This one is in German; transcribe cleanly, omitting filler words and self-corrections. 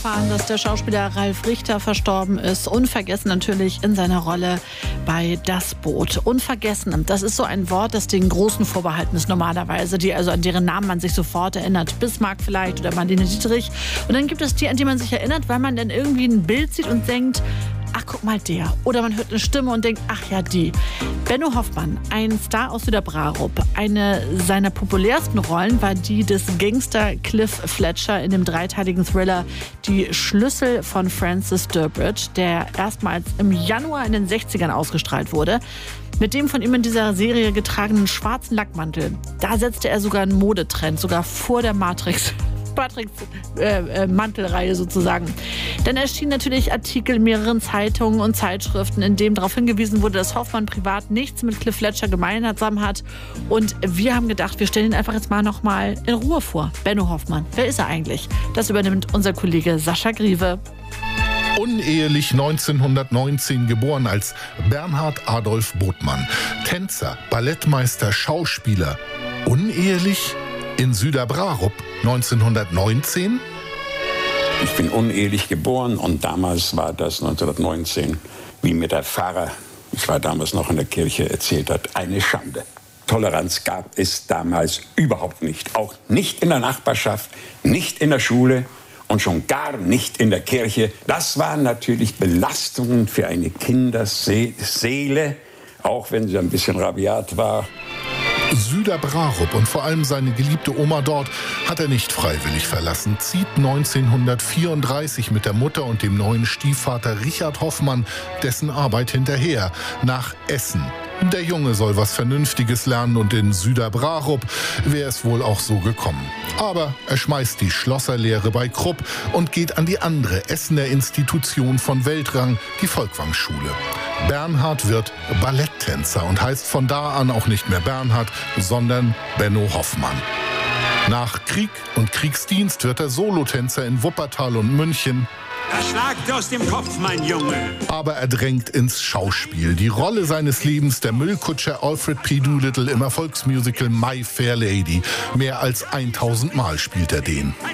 Dass der Schauspieler Ralf Richter verstorben ist. Unvergessen natürlich in seiner Rolle bei Das Boot. Unvergessen, das ist so ein Wort, das den Großen vorbehalten ist normalerweise, also an deren Namen man sich sofort erinnert. Bismarck vielleicht oder Marlene Dietrich. Und dann gibt es die, an die man sich erinnert, weil man dann irgendwie ein Bild sieht und denkt, ach, guck mal der. Oder man hört eine Stimme und denkt, ach ja, die. Benno Hoffmann, ein Star aus Süderbrarup. Eine seiner populärsten Rollen war die des Gangster Cliff Fletcher in dem dreiteiligen Thriller Die Schlüssel von Francis Durbridge, der erstmals im Januar in den 60ern ausgestrahlt wurde. Mit dem von ihm in dieser Serie getragenen schwarzen Lackmantel, da setzte er sogar einen Modetrend, sogar vor der Matrix Mantelreihe sozusagen. Dann erschienen natürlich Artikel in mehreren Zeitungen und Zeitschriften, in denen darauf hingewiesen wurde, dass Hoffmann privat nichts mit Cliff Fletcher gemeinsam hat. Und wir haben gedacht, wir stellen ihn einfach jetzt noch mal in Ruhe vor. Benno Hoffmann, wer ist er eigentlich? Das übernimmt unser Kollege Sascha Griewe. Unehelich 1919 geboren als Bernhard Adolf Botmann. Tänzer, Ballettmeister, Schauspieler. Unehelich? In Süderbrarup 1919? Ich bin unehelich geboren und damals war das 1919, wie mir der Pfarrer, ich war damals noch in der Kirche, erzählt hat, eine Schande. Toleranz gab es damals überhaupt nicht. Auch nicht in der Nachbarschaft, nicht in der Schule und schon gar nicht in der Kirche. Das waren natürlich Belastungen für eine Kinderseele, auch wenn sie ein bisschen rabiat war. Süderbrarup und vor allem seine geliebte Oma dort hat er nicht freiwillig verlassen, zieht 1934 mit der Mutter und dem neuen Stiefvater Richard Hoffmann dessen Arbeit hinterher nach Essen. Der Junge soll was Vernünftiges lernen und in Süderbrarup wäre es wohl auch so gekommen. Aber er schmeißt die Schlosserlehre bei Krupp und geht an die andere Essener Institution von Weltrang, die Folkwangschule. Bernhard wird Balletttänzer und heißt von da an auch nicht mehr Bernhard, sondern Benno Hoffmann. Nach Krieg und Kriegsdienst wird er Solotänzer in Wuppertal und München. Das schlagt aus dem Kopf, mein Junge. Aber er drängt ins Schauspiel. Die Rolle seines Lebens, der Müllkutscher Alfred P. Doolittle im Erfolgsmusical My Fair Lady. Mehr als 1000 Mal spielt er den.